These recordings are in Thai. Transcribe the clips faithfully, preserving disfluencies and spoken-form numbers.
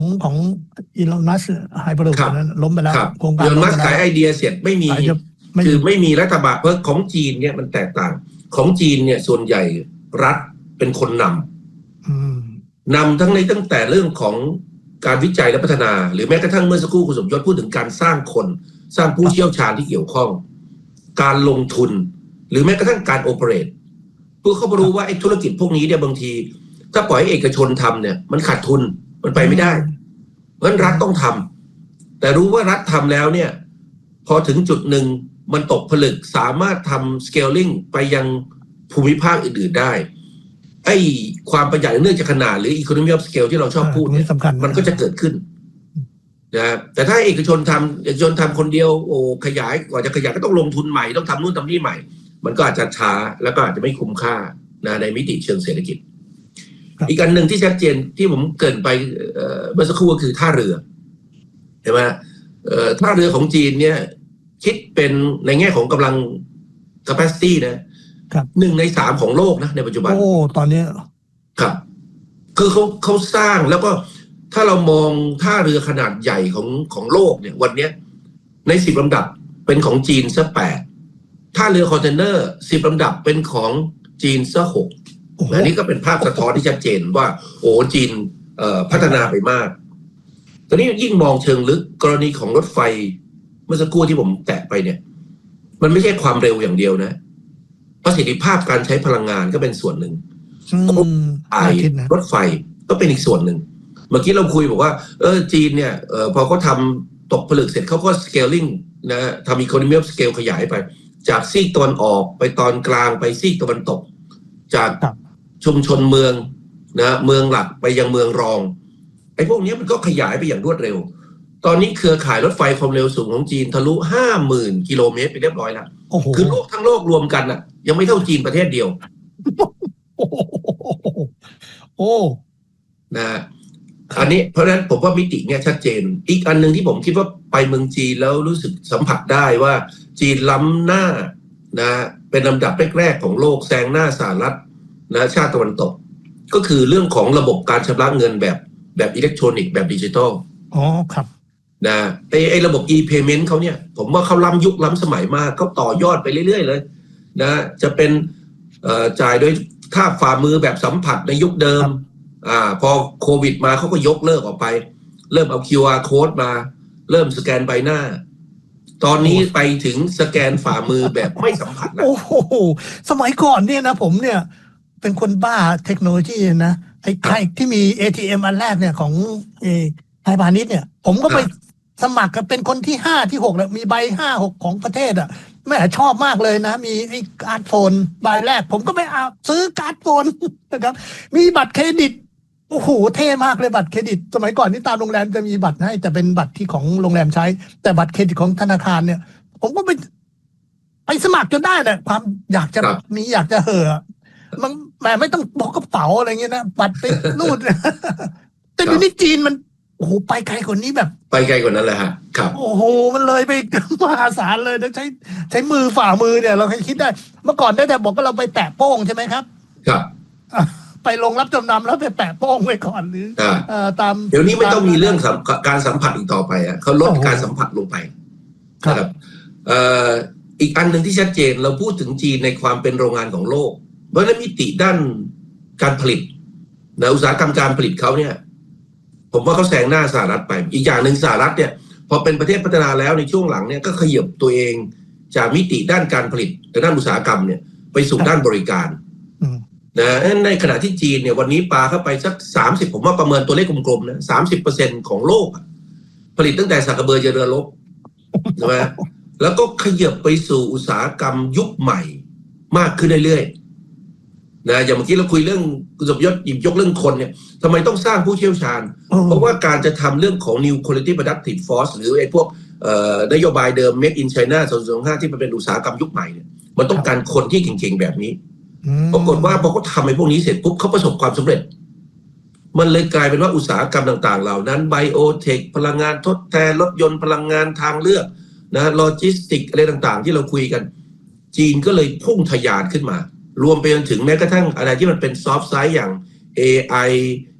ของอีลอนมัสก์ไฮเปอร์ลูปนั้นล้มไปแล้วโครงการอีลอนมัสก์ขายไอเดียเสร็จไม่มีคือไม่มีรัฐบาลเพราะของจีนเนี่ยมันแตกต่างของจีนเนี่ยส่วนใหญ่รัฐเป็นคนนำนำทั้งในตั้งแต่เรื่องของการวิจัยและพัฒนาหรือแม้กระทั่งเมื่อสักครู่คุณสมยศพูดถึงการสร้างคนสร้างผู้เชี่ยวชาญที่เกี่ยวข้องการลงทุนหรือแม้กระทั่งการโอเปเรตเพื่อเขารู้ว่าไอ้ธุรกิจพวกนี้เนี่ยบางทีถ้าปล่อยให้เอกชนทำเนี่ยมันขาดทุนมันไปไม่ได้เพราะฉะนั้นรัฐต้องทำแต่รู้ว่ารัฐทำแล้วเนี่ยพอถึงจุดหนึ่งมันตกผลึกสามารถทำ scaling ไปยังภูมิภาคอื่นๆได้ไอ้ความประหยัดเนื่องจากขนาดหรือ economy of scale ที่เราชอบพูดเนี่ยมันก็จะเกิดขึ้นนะแต่ถ้าเอกชนทำเอกชนทำคนเดียวโอ้ขยายกว่าจะขยายก็ต้องลงทุนใหม่ต้องทำนู่นทำนี่ใหม่มันก็อาจจะช้าแล้วก็อาจจะไม่คุ้มค่านะในมิติเชิงเศรษฐกิจอีกอันหนึ่งที่ชัดเจนที่ผมเกริ่นไปเมื่อสักครู่ก็คือท่าเรือใช่ไหมท่าเรือของจีนเนี่ยคิดเป็นในแง่ของกำลัง capacity นะหนึ่งในสามของโลกนะในปัจจุบันโอ้ตอนนี้ครับคือเขาเขาสร้างแล้วก็ถ้าเรามองท่าเรือขนาดใหญ่ของของโลกเนี่ยวันนี้ในสิบลำดับเป็นของจีนซะแปดท่าเรือคอนเทนเนอร์สิบลำดับเป็นของจีนซะหกอันนี้ก็เป็นภาพสะท้อนที่ชัดเจนว่าโอ้จีนพัฒนาไปมากตอนนี้ยิ่งมองเชิงลึกกรณีของรถไฟเมื่อสักครู่ที่ผมแตะไปเนี่ยมันไม่ใช่ความเร็วอย่างเดียวนะประสิทธิภาพการใช้พลังงานก็เป็นส่วนหนึ่งไอรถไฟก็เป็นอีกส่วนหนึ่งเมื่อกี้เราคุยบอกว่าเออจีนเนี่ยเออพอเขาทำตกผลึกเสร็จเขาก็ scaling นะทำ economy of scale ขยายไปจากซีกตะวันออกไปตอนกลางไปซีกตะวันตกจากชุมชนเมืองนะเมืองหลักไปยังเมืองรองไอ้พวกนี้มันก็ขยายไปอย่างรวดเร็วตอนนี้เครือข่ายรถไฟความเร็วสูงของจีนทะลุ ห้าหมื่น กิโลเมตรไปเรียบร้อยแล้วคือโลกทั้งโลกรวมกันน่ะยังไม่เท่าจีนประเทศเดียวโอ้นะอันนี้เพราะฉะนั้นผมว่ามิติเนี่ยชัดเจนอีกอันนึงที่ผมคิดว่าไปเมืองจีนแล้วรู้สึกสัมผัสได้ว่าจีนล้ำหน้านะเป็นลำดับแรกๆของโลกแซงหน้าสหรัฐนะชาติตะวันตกก็คือเรื่องของระบบการชำระเงินแบบแบบอิเล็กทรอนิกส์แบบดิจิทัลอ๋อครับนะไอไอระบบ e-payment เขาเนี่ยผมว่าเขาล้ำยุคล้ำสมัยมากเขาต่อยอดไปเรื่อยๆเลยนะจะเป็นจ่ายโดยค่าฝ่ามือแบบสัมผัสในยุคเดิมอ่าพอโควิดมาเขาก็ยกเลิกออกไปเริ่มเอา คิว อาร์ code มาเริ่มสแกนใบหน้าตอนนี้ไปถึงสแกนฝ่ามือแบบไม่สัมผัสแล้วโอ้โหสมัยก่อนเนี่ยนะผมเนี่ยเป็นคนบ้าเทคโนโลยีนะไอ้ใครที่มี เอ ที เอ็ม อันแรกเนี่ยของเอไทยพาณิชย์เนี่ยผมก็ไปสมัครกันเป็นคนที่ห้าที่หกแล้วมีใบห้าหกของประเทศอ่ะแม่ชอบมากเลยนะมีไอ้การ์ดโฟนใบแรกผมก็ไปเอาซื้อการ์ดโฟนนะครับมีบัตรเครดิตโอ้โหเท่มากเลยบัตรเครดิตสมัยก่อนที่ตามโรงแรมจะมีบัตรให้แต่เป็นบัตรที่ของโรงแรมใช้แต่บัตรเครดิตของธนาคารเนี่ยผมก็ไปไปสมัครจนได้แหละความอยากจะมีอยากจะเห่อมันแหมไม่ต้องบอกกระเป๋าอะไรเงี้ยนะบัตรไปรูดแต่ดูนี่จีนมันโอ้โหไปไกลกว่านี้แบบไปไกลกว่านั้นเลยฮะครับโอ้โหมันเลยไปมหาศาลเลยใช้ใช้มือฝ่ามือเนี่ยเราเคยคิดได้เมื่อก่อนได้แต่บอกว่าเราไปแตะโป้งใช่ไหมครับครับไปลงรับจำนำแล้วไปแปะโป้งไว้ก่อนหรือตามเดี๋ยวนี้ไม่ต้องมีเรื่องการสัมผัสอีกต่อไปอ่ะเขาลดการสัมผัสลงไปครับอีกอันหนึ่งที่ชัดเจนเราพูดถึงจีนในความเป็นโรงงานของโลกเพราะฉะนั้นมิติด้านการผลิตนะอุตสาหกรรมการผลิตเขาเนี่ยผมว่าเขาแซงหน้าสหรัฐไปอีกอย่างหนึ่งสหรัฐเนี่ยพอเป็นประเทศพัฒนาแล้วในช่วงหลังเนี่ยก็ขยับตัวเองจากมิติด้านการผลิตแต่ด้านอุตสาหกรรมเนี่ยไปสู่ด้านบริการนะในขณะที่จีนเนี่ยวันนี้ปาเข้าไปสักสามสิบผมว่าประเมินตัวเลขกลมๆนะสามสิบเปอร์เซ็นต์ของโลกผลิตตั้งแต่สักกระเบือยันเรือรบใช่ไหมแล้วก็ขยับไปสู่อุตสาหกรรมยุคใหม่มากขึ้นเรื่อยๆนะอย่างเมื่อกี้เราคุยเรื่องคุณสมยศหยิบยกเรื่องคนเนี่ยทำไมต้องสร้างผู้เชี่ยวชาญเพราะว่าการจะทำเรื่องของ New Quality Productive Force หรือไอ้พวกนโยบายเดิม Make in China สองพันยี่สิบห้าที่มันเป็นอุตสาหกรรมยุคใหม่เนี่ยมันต้องการคนที่เก่งๆแบบนี้ปรากฏว่าพอเขาทำไอ้พวกนี้เสร็จปุ๊บเขาประสบความสำเร็จมันเลยกลายเป็นว่าอุตสาหกรรมต่างๆเหล่านั้นไบโอเทคพลังงานทดแทนรถยนต์พลังงานทางเลือกนะโลจิสติกอะไรต่างๆที่เราคุยกันจีนก็เลยพุ่งทะยานขึ้นมารวมไปจนถึงแม้กระทั่งอะไรที่มันเป็นซอฟต์ไซด์อย่าง เอ ไอ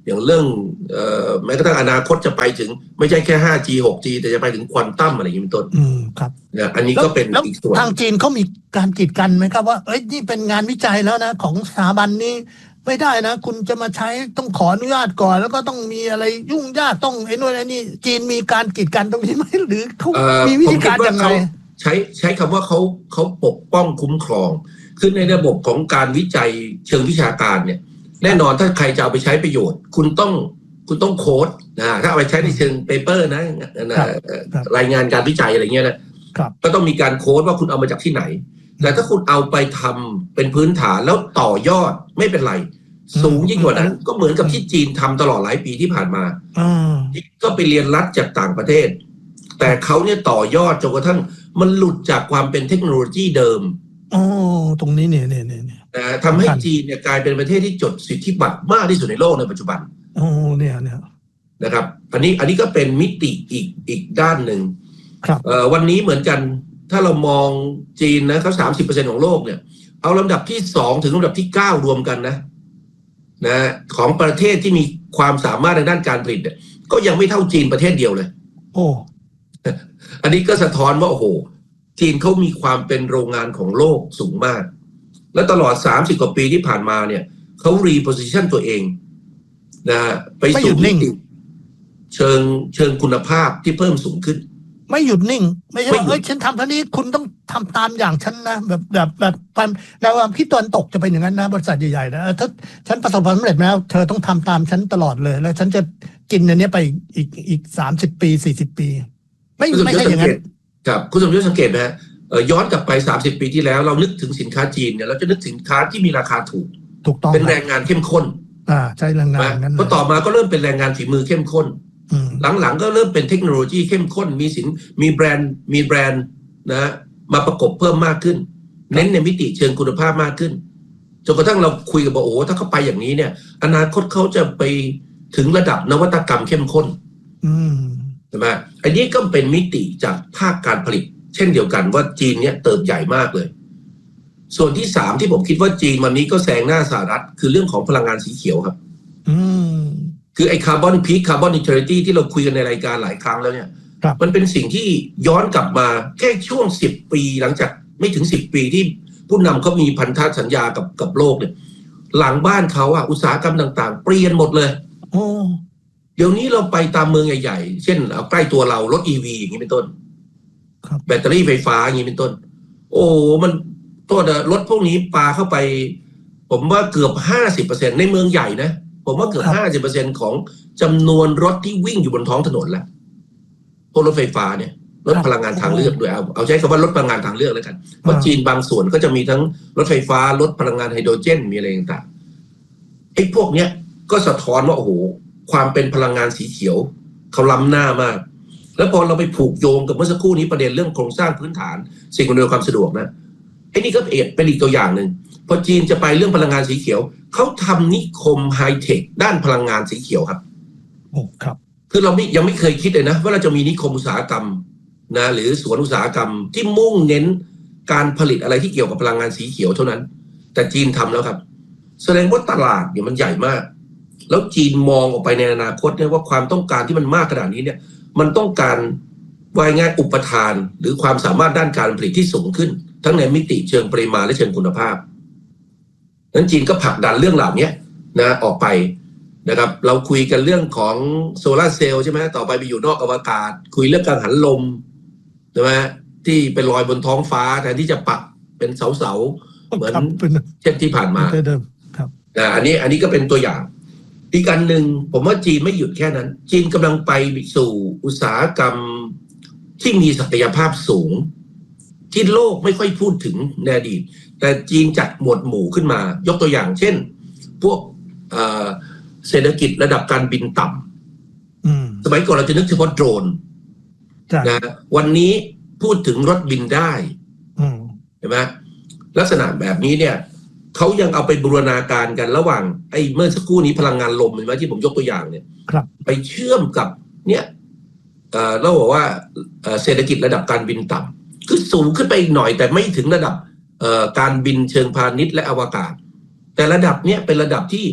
อย่างเรื่องเอ่อแม้กระทั่งอนาคตจะไปถึงไม่ใช่แค่ ห้าจี หกจี แต่จะไปถึงควอนตัมอะไรอย่างนี้เป็นต้นอืมครับเนี่ยอันนี้ก็เป็นแล้วอีกส่วนทางจีนเขามีการกีดกันไหมครับว่าเอ้ยนี่เป็นงานวิจัยแล้วนะของสถาบันนี้ไม่ได้นะคุณจะมาใช้ต้องขออนุญาตก่อนแล้วก็ต้องมีอะไรยุ่งยากต้องไอ้นู่นไอ้นี่จีนมีการกีดกันตรงนี้ไหมหรือเขาเอ่อมีวิผมธีคิการดว่ายังไงเขาใช้ใช้คำว่าเขาเขาปกป้องคุ้มครองคือในระบบของการวิจัยเชิงวิชาการเนี่ยแน่นอนถ้าใครจะเอาไปใช้ประโยชน์ คุณต้องคุณต้องโค้ดนะถ้าเอาไปใช้ในเชิงเปเปอร์นะนะครับครับรายงานการวิจัยอะไรเงี้ยนะครับ ก็ต้องมีการโค้ดว่าคุณเอามาจากที่ไหน แต่ถ้าคุณเอาไปทำเป็นพื้นฐานแล้วต่อยอดไม่เป็นไร สูงยิ่งกว่านั้น ก็เหมือนกับที่จีนทำตลอดหลายปีที่ผ่านมาอ่าก็ไปเรียนรัฐจากต่างประเทศ แต่เขาเนี่ยต่อยอดจนกระทั่งมันหลุดจากความเป็นเทคโนโลยีเดิมอ๋อตรงนี้เนี่ยเนี่ยเนี่ยเนี่ยนะทำให้จีนเนี่ยกลายเป็นประเทศที่จดสิทธิบัตรมากที่สุดในโลกในปัจจุบันอ๋อเนี่ยเนี่ยนะครับ อันนี้อันนี้ก็เป็นมิติอีกอีกด้านหนึ่งครับเอ่อวันนี้เหมือนกันถ้าเรามองจีนนะเขาสามสิบเปอร์เซ็นต์ของโลกเนี่ยเอาลำดับที่สองถึงลำดับที่เก้ารวมกันนะนะของประเทศที่มีความสามารถในด้านการผลิตเนี่ยก็ยังไม่เท่าจีนประเทศเดียวเลยโอ้อันนี้ก็สะท้อนว่าโอ้โหจีนเขามีความเป็นโรงงานของโลกสูงมาก และตลอดสามสิบกว่าปีที่ผ่านมาเนี่ยเขารีโพซิชันตัวเองนะไปสู่มิติเชิงเชิงคุณภาพที่เพิ่มสูงขึ้นไม่หยุดนิ่ง ไม่ใช่ไม่ว่าหยุดเอ้ยฉันทำเท่านี้คุณต้องทำตามอย่างฉันนะแบบแบบแบบความแนวความคิดตะวันตกจะเป็นอย่างนั้นนะบริษัทใหญ่ๆนะเออถ้าฉันประสบความสำเร็จแล้วเธอต้องทำตามฉันตลอดเลย แล้วฉันจะกินอันนี้ไปอีกอีกสามสิบปีสี่สิบปี ไม่คุณสมไม่ยศใช่อสัย่าง งเกนั้นตครับคุณสมยศสังเกตไหมฮะเอ่อย้อนกลับไปสามสิบปีที่แล้วเรานึกถึงสินค้าจีนเนี่ยเราจะนึกสินค้าที่มีราคาถูกถูกต้องเป็นแรงงานเข้มข้นอ่าใช่แรงงานนะนั้นพอต่อมาก็เริ่มเป็นแรงงานฝีมือเข้มข้นอืมหลังๆก็เริ่มเป็นเทคโนโลยีเข้มข้นมีสินมีแบรนด์มีแบรนด์นะมาประกบเพิ่มมากขึ้น เน้นในมิติเชิงคุณภาพมากขึ้นจนกระทั่งเราคุยกับบอกโอ้ถ้าเขาไปอย่างนี้เนี่ยอนาคตเขาจะไปถึงระดับนวัตกรรมเข้มข้นอืมใช่ไหมอันนี้ก็เป็นมิติจากภาคการผลิต เช่นเดียวกันว่าจีนเนี่ยเติบใหญ่มากเลย ส่วนที่สามที่ผมคิดว่าจีนวันนี้ก็แซงหน้าสหรัฐคือเรื่องของพลังงานสีเขียวครับอืมคือไอ้คาร์บอนพีคคาร์บอนนิวทรัลิตี้ที่เราคุยกันในรายการหลายครั้งแล้วเนี่ยครับมันเป็นสิ่งที่ย้อนกลับมาแค่ช่วงสิบปีหลังจากไม่ถึงสิบปีที่ผู้นำเขามีพันธสัญญากับกับโลกเนี่ยหลังบ้านเขาอะอุตสาหกรรมต่างๆ เปลี่ยนหมดเลยโอ้เดี๋ยวนี้เราไปตามเมืองใหญ่ๆเช่นเอาใกล้ตัวเรารถ อี วี อย่างนี้เป็นต้นครับแบตเตอรี่ไฟฟ้าอย่างนี้เป็นต้น โอ้มันตัวรถพวกนี้ปาเข้าไป ผมว่าเกือบห้าสิบเปอร์เซ็นต์ในเมืองใหญ่นะผมว่าเกือบห้าสิบเปอร์เซ็นต์ของจำนวนรถที่วิ่งอยู่บนท้องถนนแล้วพวกรถไฟฟ้าเนี่ยรถพลังงานทางเลือกด้วยเอาเอาใช้คำว่ารถพลังงานทางเลือกแล้วกันเพราะจีนบางส่วนก็จะมีทั้งรถไฟฟ้ารถพลังงานไฮโดรเจนมีอะไรต่างๆไอ้พวกเนี้ยก็สะท้อนว่าโอ้โหความเป็นพลังงานสีเขียวเขาล้ำหน้ามากแล้วพอเราไปผูกโยงกับเมื่อสักครู่นี้ประเด็นเรื่องโครงสร้างพื้นฐานสิ่งอำนวยความสะดวกนะไอ้นี่ก็เป็นอีกตัวอย่างหนึ่งพอจีนจะไปเรื่องพลังงานสีเขียวเขาทำนิคมไฮเทคด้านพลังงานสีเขียวครับโอ้ครับคือเราไม่ยังไม่เคยคิดเลยนะว่าเราจะมีนิคมอุตสาหกรรมนะหรือสวนอุตสาหกรรมที่มุ่งเน้นการผลิตอะไรที่เกี่ยวกับพลังงานสีเขียวเท่านั้นแต่จีนทำแล้วครับแสดงว่าตลาดเนี่ยมันใหญ่มากแล้วจีนมองออกไปในอนาคตเนี่ยว่าความต้องการที่มันมากขนาดนี้เนี่ยมันต้องการวายง่ายอุปทานหรือความสามารถด้านการผลิตที่สูงขึ้นทั้งในมิติเชิงปริมาณและเชิงคุณภาพนั้นจีนก็ผลักดันเรื่องเหล่านี้นะออกไปนะครับเราคุยกันเรื่องของโซลาร์เซลล์ใช่ไหมต่อไปไปอยู่นอกอวกาศคุยเรื่องกังหันลมใช่ไหมที่เป็นลอยบนท้องฟ้าแทนที่จะปักเป็นเสาๆเหมือนเช่นที่ผ่านมาเดิมครับอ่าอันนี้อันนี้ก็เป็นตัวอย่างอีกอันหนึ่งผมว่าจีนไม่หยุดแค่นั้นจีนกำลังไปสู่อุตสาหกรรมที่มีศักยภาพสูงที่โลกไม่ค่อยพูดถึงในอดีตแต่จีนจัดหมวดหมู่ขึ้นมายกตัวอย่างเช่นพวกเศรษฐกิจระดับการบินต่ำสมัยก่อนเราจะนึกเฉพาะโดรนนะวันนี้พูดถึงรถบินได้เห็นไหมลักษณะแบบนี้เนี่ยเขายังเอาไปบูรณาการกันระหว่างไอ้เมื่อสักครู่นี้พลังงานลมเห็นไหมที่ผมยกตัวอย่างเนี่ยไปเชื่อมกับเนี่ยเราบอกว่าเศรษฐกิจระดับการบินต่ำคือสูงขึ้นไปอีกหน่อยแต่ไม่ถึงระดับการบินเชิงพาณิชย์และอวกาศแต่ระดับเนี้ยเป็นระดับที่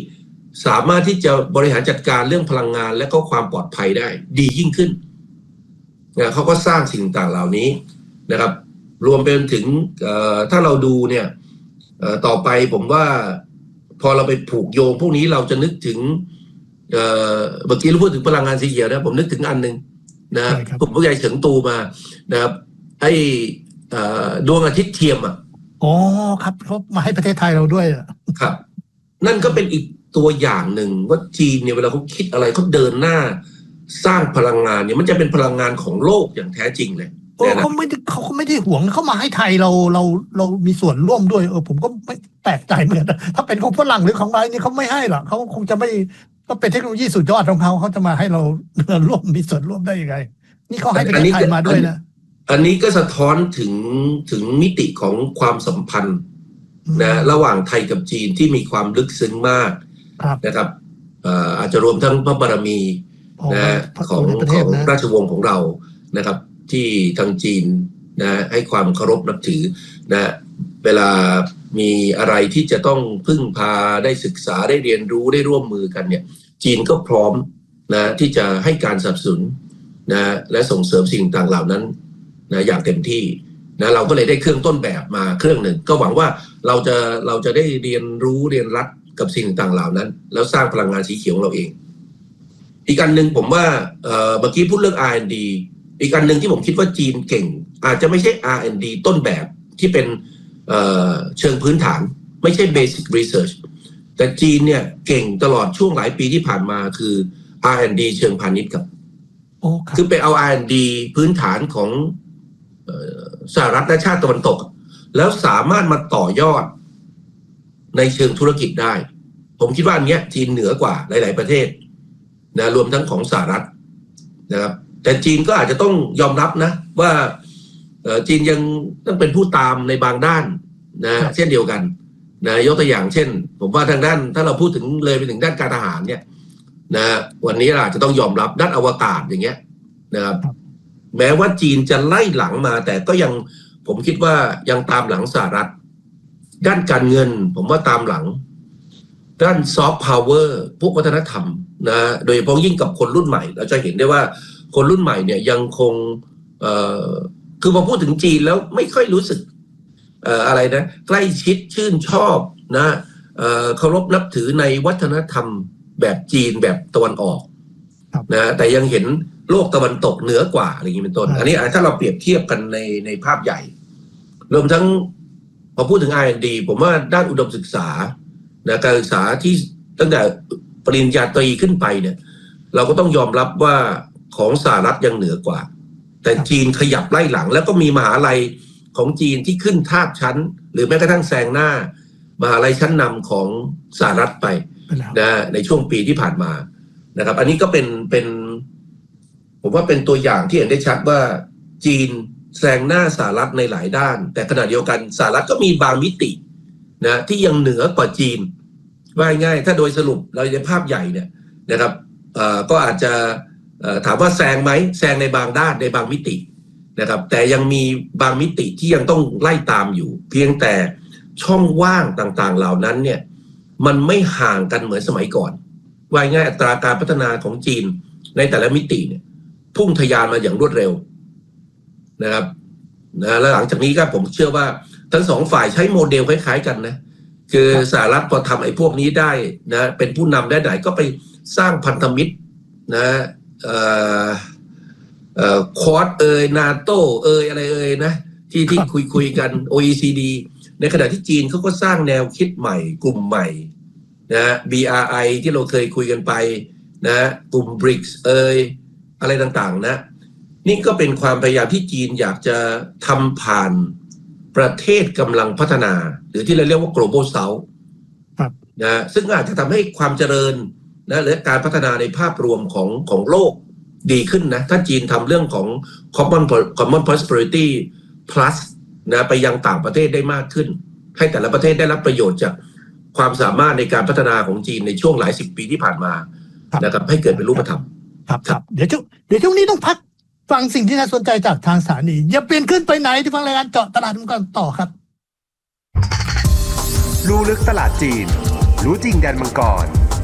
สามารถที่จะบริหารจัดการเรื่องพลังงานและก็ความปลอดภัยได้ดียิ่งขึ้นนะเขาก็สร้างสิ่งต่างเหล่านี้นะครับรวมไปถึงถ้าเราดูเนี่ยต่อไปผมว่าพอเราไปผูกโยงพวกนี้เราจะนึกถึงเมื่อกี้เราพูดถึงพลังงานสีเขียวนะผมนึกถึงอันนึงนะผมผู้ใหญ่เฉิงตูมานะครับไอ้ดวงอาทิตย์เทียมอ่ะอ๋อครับเขามาให้ประเทศไทยเราด้วยครับนั่นก็เป็นอีกตัวอย่างหนึ่งว่าจีนเนี่ยเวลาเขาคิดอะไรเขาเดินหน้าสร้างพลังงานเนี่ยมันจะเป็นพลังงานของโลกอย่างแท้จริงเลยเขาไม่ได้เขาไม่ได้หวงเขามาให้ไทยเราเราเรามีส่วนร่วมด้วยเออผมก็ไม่แปลกใจเหมือนกันถ้าเป็นของฝรั่งหรือของอะไรนี่เขาไม่ให้หรอกเขาคงจะไม่ก็เป็นเทคโนโลยีสุดยอดของเขาเขาจะมาให้เราร่วมมีส่วนร่วมได้ยังไงนี่เขาให้ประเทศไทยมาด้วยนะอันนี้ก็สะท้อนถึงถึงมิติของความสัมพันธ์นะระหว่างไทยกับจีนที่มีความลึกซึ้งมากนะครับอาจจะรวมทั้งพระบารมีนะของของราชวงศ์ของเรานะครับที่ทางจีนนะให้ความเคารพนับถือนะเวลามีอะไรที่จะต้องพึ่งพาได้ศึกษาได้เรียนรู้ได้ร่วมมือกันเนี่ยจีนก็พร้อมนะที่จะให้การสนับสนุนนะและส่งเสริมสิ่งต่างเหล่านั้นนะอย่างเต็มที่นะเราก็เลยได้เครื่องต้นแบบมาเครื่องหนึ่งก็หวังว่าเราจะเราจะได้เรียนรู้เรียนรัดกับสิ่งต่างเหล่านั้นแล้วสร้างพลังงานสีเขียวของเราเองอีกอันหนึ่งผมว่าเมื่อกี้พูดเรื่อง อาร์ แอนด์ ดี อีกอันหนึ่งที่ผมคิดว่าจีนเก่งอาจจะไม่ใช่ อาร์ แอนด์ ดี ต้นแบบที่เป็นเเชิงพื้นฐานไม่ใช่ basic research แต่จีนเนี่ยเก่งตลอดช่วงหลายปีที่ผ่านมาคือ อาร์ แอนด์ ดี เชิงพาณิชย์ครับคือไปเอา อาร์ แอนด์ ดี พื้นฐานของสหรัฐและชาติตะวันตกแล้วสามารถมาต่อยอดในเชิงธุรกิจได้ผมคิดว่าอันเนี้ยจีนเหนือกว่าหลายๆประเทศนะรวมทั้งของสหรัฐนะครับแต่จีนก็อาจจะต้องยอมรับนะว่าจีนยังต้องเป็นผู้ตามในบางด้านนะเช่นเดียวกันนะยกตัวอย่างเช่นผมว่าทางด้านถ้าเราพูดถึงเลยไปถึงด้านการทหารเนี่ยนะวันนี้เราจะต้องยอมรับด้านอวกาศอย่างเงี้ยนะครับแม้ว่าจีนจะไล่หลังมาแต่ก็ยังผมคิดว่ายังตามหลังสหรัฐด้านการเงินผมว่าตามหลังด้านซอฟต์พาวเวอร์พวกวัฒนธรรมนะโดยเฉพาะยิ่งกับคนรุ่นใหม่เราจะเห็นได้ว่าคนรุ่นใหม่เนี่ยยังคงเอ่อคือพอพูดถึงจีนแล้วไม่ค่อยรู้สึกเอ่ออะไรนะใกล้ชิดชื่นชอบนะเอ่อเคารพนับถือในวัฒนธรรมแบบจีนแบบตะวันออกนะแต่ยังเห็นโลกตะวันตกเหนือกว่าอะไรอย่างนี้เป็นต้นอันนี้ถ้าเราเปรียบเทียบกันในในภาพใหญ่รวมทั้งพอพูดถึง อาร์ แอนด์ ดี ผมว่าด้านอุดมศึกษานะการศึกษาที่ตั้งแต่ปริญญาตรีขึ้นไปเนี่ยเราก็ต้องยอมรับว่าของสหรัฐยังเหนือกว่าแต่จีนขยับไล่หลังแล้วก็มีมหาลัยของจีนที่ขึ้นทาบชั้นหรือแม้กระทั่งแซงหน้ามหาลัยชั้นนำของสหรัฐไปนะในช่วงปีที่ผ่านมานะครับอันนี้ก็เป็นเป็นผมว่าเป็นตัวอย่างที่เห็นได้ชัดว่าจีนแซงหน้าสหรัฐในหลายด้านแต่ขณะเดียวกันสหรัฐก็มีบางมิตินะที่ยังเหนือกว่าจีนว่าง่ายถ้าโดยสรุปเราในภาพใหญ่เนี่ยนะครับก็อาจจะถามว่าแซงไหมแซงในบางด้านในบางมิตินะครับแต่ยังมีบางมิติที่ยังต้องไล่ตามอยู่เพียงแต่ช่องว่างต่างๆเหล่านั้นเนี่ยมันไม่ห่างกันเหมือนสมัยก่อนว่าง่ายอัตราการพัฒนาของจีนในแต่ละมิติเนี่ยพุ่งทะยานมาอย่างรวดเร็วนะครับนะแล้วหลังจากนี้ก็ผมเชื่อว่าทั้งสองฝ่ายใช้โมเดลคล้ายๆกันนะคือสหรัฐพอทำไอ้พวกนี้ได้นะเป็นผู้นำได้ไหนก็ไปสร้างพันธมิตรนะเอ่อเอ่อควอดเอยนาโตเอยอะไรเอยนะที่ที่คุยคุยกัน โอ อี ซี ดี ในขณะที่จีนเขาก็สร้างแนวคิดใหม่กลุ่มใหม่นะ บี อาร์ ไอ ที่เราเคยคุยกันไปนะกลุ่ม บริกส์ เอยอะไรต่างๆนะนี่ก็เป็นความพยายามที่จีนอยากจะทำผ่านประเทศกำลังพัฒนาหรือที่เราเรียกว่า global south นะซึ่งอาจจะทำให้ความเจริญนะและการพัฒนาในภาพรวมของของโลกดีขึ้นนะถ้าจีนทำเรื่องของ common common prosperity plus นะไปยังต่างประเทศได้มากขึ้นให้แต่ละประเทศได้รับประโยชน์จากความสามารถในการพัฒนาของจีนในช่วงหลายสิบปีที่ผ่านมานะครับให้เกิดเป็นรูปธรรมครับครับเดี๋ยวช่วงเดี๋ยวช่วงนี้ต้องพักฟังสิ่งที่น่าสนใจจากทางสถานีอย่าเปลี่ยนขึ้นไปไหนที่ฟังรายการเจาะตลาดกันต่อครับรู้ลึกตลาดจีนรู้จริงแดนมังกร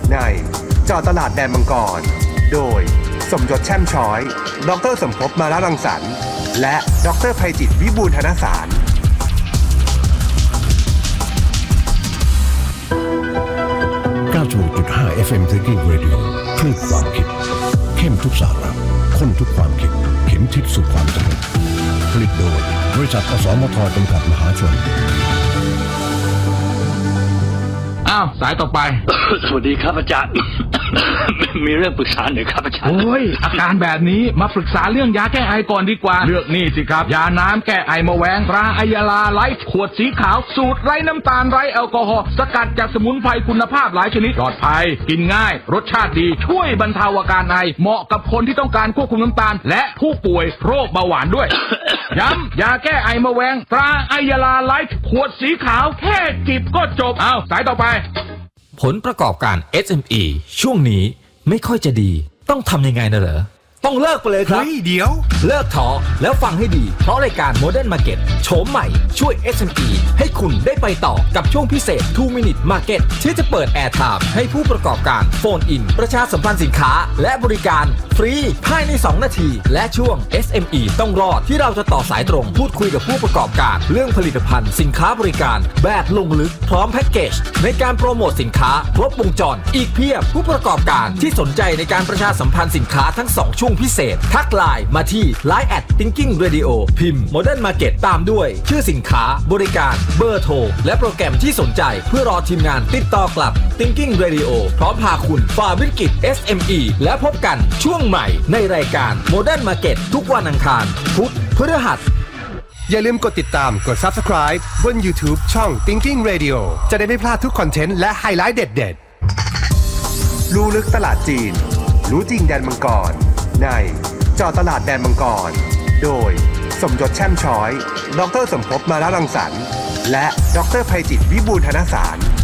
ในเจาะตลาดแดนมังกรโดยสมยศแช่มช้อยดรสมภพมาละรังสรรค์และดรไพจิตรวิบูลย์ธนสารเก้าสิบหกจุดห้า เอฟ เอ็ม Thinking Radio คลื่นความคิดเข้มทุกสาระข้นทุกความคิดเข็มทิศสู่ความสำเร็จผลิตโดยบริษัทอสมทจำกัดมหาชนอ้าวสายต่อไปสวัสดีครับอาจารย์ มีเรื่องปรึกษาหน่อยครับอาจารย์โอ้ยอาการแบบนี้มาปรึกษาเรื่องยาแก้ไอก่อนดีกว่าเลือกนี่สิครับยาน้ำแก้ไอมะแวงตราไอยาลาไลท์ขวดสีขาวสูตรไร้น้ำตาลไร้แอลกอฮอล์สกัดจากสมุนไพรคุณภาพหลายชนิดปลอดภัยกินง่ายรสชาติดีช่วยบรรเทาอาการไอเหมาะกับคนที่ต้องการควบคุมน้ำตาลและผู้ป่วยโรคเบาหวานด้วย ย้ำยาแก้ไอมะแวงตราไอยาลาไลท์ขวดสีขาวแค่จิบก็จบเอาสายต่อไปผลประกอบการ เอส เอ็ม อี ช่วงนี้ไม่ค่อยจะดีต้องทำยังไงนะเหรอต้องเลิกไปเลยครับเฮ้ยเดี๋ยวเลิกท้อแล้วฟังให้ดีเพราะรายการ Modern Market โฉมใหม่ช่วย เอส เอ็ม อี ให้คุณได้ไปต่อกับช่วงพิเศษ ทู Minute Market ที่จะเปิดแอร์ไทม์ให้ผู้ประกอบการโฟนอินประชาสัมพันธ์สินค้าและบริการฟรีภายในสองนาทีและช่วง เอส เอ็ม อี ต้องรอดที่เราจะต่อสายตรงพูดคุยกับผู้ประกอบการเรื่องผลิตภัณฑ์สินค้าบริการแบบลงลึกพร้อมแพ็กเกจในการโปรโมทสินค้าครบวงจรอีกเพียบผู้ประกอบการที่สนใจในการประชาสัมพันธ์สินค้าทั้งสองช่วงพิเศษทักไลน์มาที่ ไลน์ แอท Thinking Radio พิมพ์ Modern Market ตามด้วยชื่อสินค้าบริการเบอร์โทรและโปรแกรมที่สนใจเพื่อรอทีมงานติดต่อกลับ Thinking Radio พร้อมพาคุณฝ่าวิกฤต เอส เอ็ม อี และพบกันช่วงใหม่ในรายการ Modern Market ทุกวันอังคารพุธพฤหัสอย่าลืมกดติดตามกด Subscribe บน YouTube ช่อง Thinking Radio จะได้ไม่พลาดทุกคอนเทนต์และไฮไลท์เด็ดๆรู้ลึกตลาดจีนรู้จริงแดนมังกรในเจาะตลาดแดนมังกรโดยสมยศแช่มช้อยดรสมภพมาละรังสรรค์และดรไพจิตรวิบูลย์ธนสาร